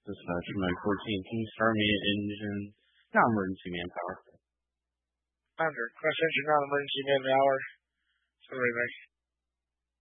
Dispatch Mode 14, can you start me an engine? Not emergency manpower. Under. Cross engine, not emergency manpower. Sorry, Mike.